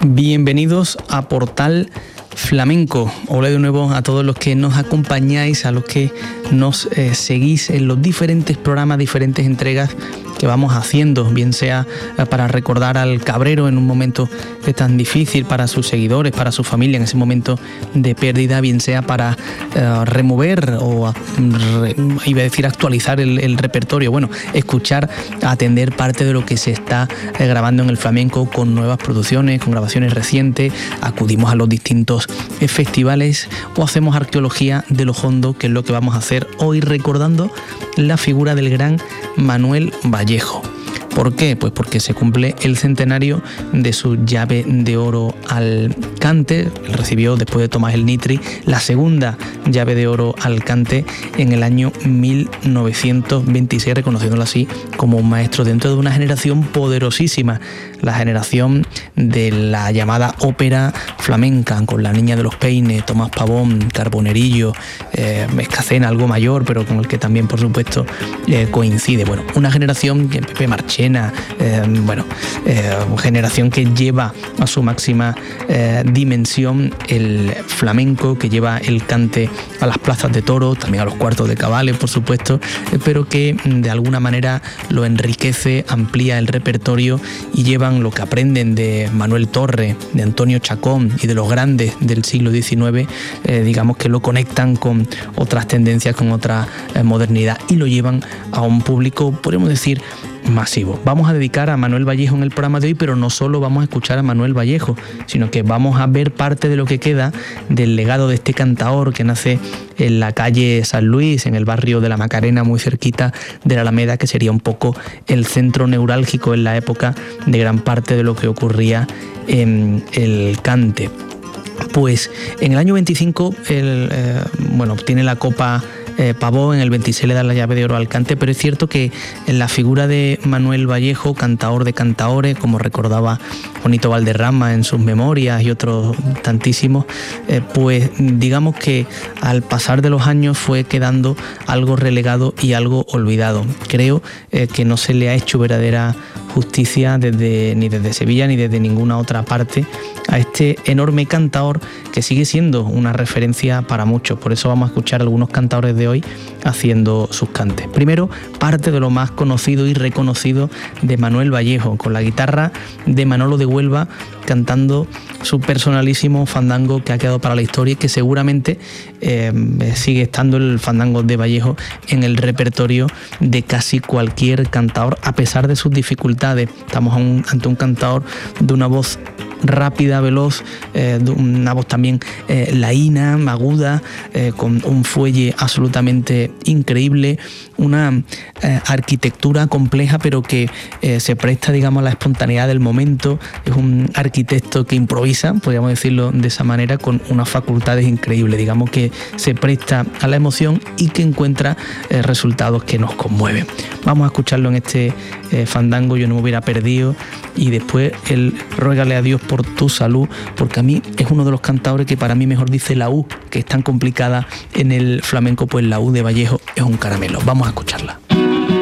Bienvenidos a Portal Flamenco. Hola de nuevo a todos los que nos acompañáis, a los que nos seguís en los diferentes programas, diferentes entregas que vamos haciendo, bien sea para recordar al Cabrero en un momento tan difícil para sus seguidores, para su familia en ese momento de pérdida, bien sea para remover o iba a decir actualizar el repertorio, bueno, escuchar, atender parte de lo que se está grabando en el flamenco con nuevas producciones, con grabaciones recientes, acudimos a los distintos festivales o hacemos arqueología de lo hondo, que es lo que vamos a hacer hoy, recordando la figura del gran Manuel Vallejo. ¿Por qué? Pues porque se cumple el centenario de su llave de oro al cante. Él recibió, después de Tomás el Nitri, la segunda llave de oro al cante en el año 1926, reconociéndolo así como un maestro dentro de una generación poderosísima, la generación de la llamada ópera flamenca, con La Niña de los Peines, Tomás Pavón, Carbonerillo, Escacena, algo mayor, pero con el que también, por supuesto, coincide. Bueno, una generación que Pepe Marchena, generación que lleva a su máxima dimensión el flamenco, que lleva el cante a las plazas de toros, también a los cuartos de cabales, por supuesto, pero que de alguna manera lo enriquece, amplía el repertorio y llevan lo que aprenden de Manuel Torre, de Antonio Chacón y de los grandes del siglo XIX, digamos que lo conectan con otras tendencias, con otra modernidad, y lo llevan a un público, podríamos decir, masivo. Vamos a dedicar a Manuel Vallejo en el programa de hoy, pero no solo vamos a escuchar a Manuel Vallejo, sino que vamos a ver parte de lo que queda del legado de este cantaor que nace en la calle San Luis, en el barrio de la Macarena, muy cerquita de la Alameda, que sería un poco el centro neurálgico en la época de gran parte de lo que ocurría en el cante. Pues en el año 25 obtiene la Copa Pavón, en el 26 le da la llave de oro al cante, pero es cierto que en la figura de Manuel Vallejo, cantaor de cantaores, como recordaba Juanito Valderrama en sus memorias y otros tantísimos, pues digamos que al pasar de los años fue quedando algo relegado y algo olvidado. Creo que no se le ha hecho verdadera justicia ni desde Sevilla ni desde ninguna otra parte a este enorme cantaor que sigue siendo una referencia para muchos. Por eso vamos a escuchar a algunos cantaores de hoy haciendo sus cantes. Primero, parte de lo más conocido y reconocido de Manuel Vallejo, con la guitarra de Manolo de Huelva, cantando su personalísimo fandango que ha quedado para la historia y que seguramente sigue estando el fandango de Vallejo en el repertorio de casi cualquier cantaor, a pesar de sus dificultades. Estamos ante un cantaor de una voz rápida, veloz, de una voz también laína, aguda, con un fuelle absolutamente increíble, una arquitectura compleja, pero que se presta, digamos, a la espontaneidad del momento. Es un arquitecto que improvisa, podríamos decirlo de esa manera, con unas facultades increíbles, digamos que se presta a la emoción y que encuentra resultados que nos conmueven. Vamos a escucharlo en este fandango, Yo no me hubiera perdido, y después el Ruégale a Dios por tu salud, porque a mí es uno de los cantaores que para mí mejor dice la U, que es tan complicada en el flamenco, pues la U de Vallejo es un caramelo. Vamos a escucharla.